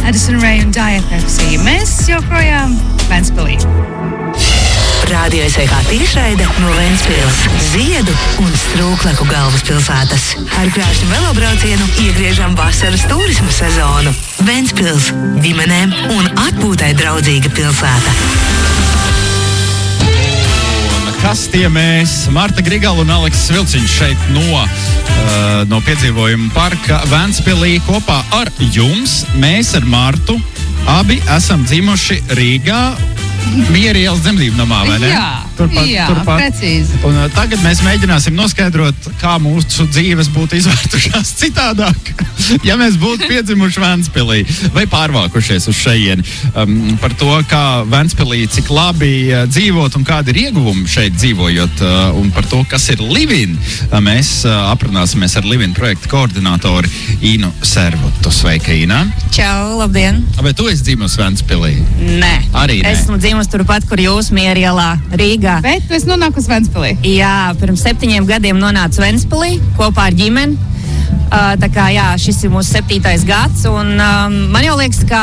Addison Rae un Diet Pepsi. Mēs joprojām Ventspilī. Radio SVH tiešraide no Ventspils, Ziedu un Strūklaku galvaspilsētas. Ar krāšņu velobraucienu iegriežam vasaras turismu sezonu. Ventspils – ģimenēm un atpūtai draudzīga pilsēta. Kas tie mēs? Marta Grigala un Aleksis Vilciņš šeit no piedzīvojuma parka Ventspilī kopā ar jums. Mēs ar Martu abi esam dzimuši Rīgā, Miera ielas dzemdību namā, vai ne? Turpat. Precīzi. Un tagad mēs mēģināsim noskaidrot, kā mūsu dzīves būtu izvērtušās citādāk, ja mēs būtu piedzimuši Ventspilī vai pārvākušies uz šejieni. Par to, kā Ventspilī cik labi dzīvot un kādi ir ieguvumi šeit dzīvojot, un par to, kas ir Livin, mēs aprunāsimies ar Livin projekta koordinātori Inu Servutu. Sveika, Ina! Čau, labdien! Vai tu esi dzimusi Ventspilī? Nē. Arī nē? Esmu dzimusi turpat, kur jūs, Miera ielā, Rīgā. Bet tu esi nonākusi Ventspilī? Jā, pirms 7 gadiem nonācu Ventspilī kopā ar ģimeni. Tā kā, jā, šis ir mūsu 7. gads, un man jau liekas, ka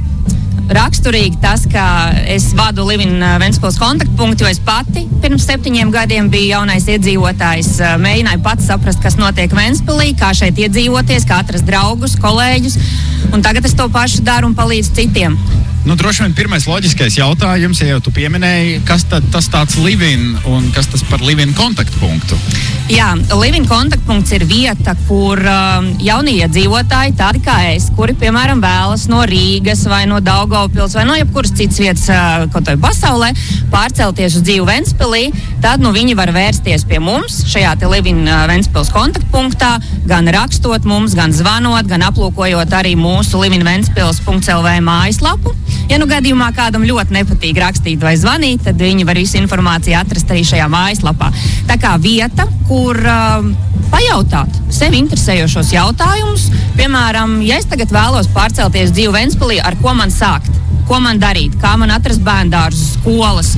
raksturīgi tas, ka es vadu Livin Ventspils kontaktpunktu, jo es pati pirms 7 gadiem biju jaunais iedzīvotājs, mēģināju pats saprast, kas notiek Ventspilī, kā šeit iedzīvoties, kā atrast draugus, kolēģus, un tagad es to pašu daru un palīdzu citiem. Nu, droši vien pirmais loģiskais jautājums, ja jau tu pieminēji, kas tad tas tāds Livin un kas tas par Livin kontaktpunktu? Jā, Livin kontaktpunkts ir vieta, kur jaunie iedzīvotāji, tādi kā es, kuri, piemēram, vēlas no Rīgas vai no Daugavpils vai no jebkuras citas vietas kaut vai pasaulē pārcelties uz dzīvu Ventspilī, tad viņi var vērsties pie mums šajā te Livin Ventspils kontaktpunktā, gan rakstot mums, gan zvanot, gan aplūkojot arī mūsu livinventspils.lv mājaslapu. Ja nu gadījumā kādam ļoti nepatīk rakstīt vai zvanīt, tad viņi var visu informāciju atrast arī šajā mājaslapā. Tā kā vieta, kur pajautāt sevi interesējošos jautājumus, piemēram, ja es tagad vēlos pārcelties dzīvu Ventspilī, ar ko man sākt? Ko man darīt? Kā man atrast bērndārzus, skolas?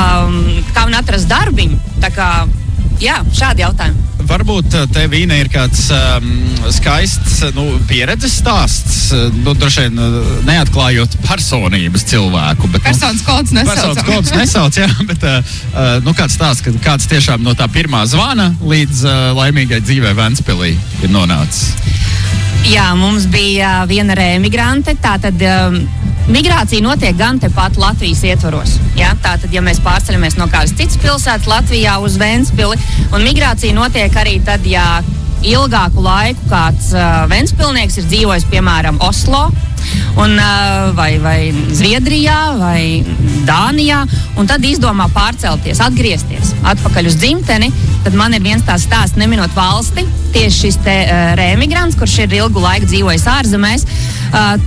Kā man atrast darbiņu? Tā kā, jā, šādi jautājumi. Varbūt tev, Ina, ir kāds skaists pieredzes stāsts, droši vien neatklājot personības cilvēku. Bet, Personas kods nesaucam. Personas kods nesauc, jā, bet kāds stāsts, kad kāds tiešām no tā pirmā zvana līdz laimīgai dzīvē Ventspilī ir nonācis? Jā, mums bija viena reemigrante, tātad migrācija notiek gan tepat Latvijas ietvaros. Ja? Tātad, ja mēs pārceļamies no kādas citas pilsētas Latvijā uz Ventspili, un migrācija notiek arī tad, ja ilgāku laiku kāds ventspilnieks ir dzīvojis, piemēram, Oslo, un, vai Zviedrijā, vai Dānijā, un tad izdomā pārcelties, atgriezties atpakaļ uz dzimteni, tad man ir viens tās stāsts neminot valsti, tieši šis te reemigrants, kurš ir ilgu laiku dzīvojis ārzemēs,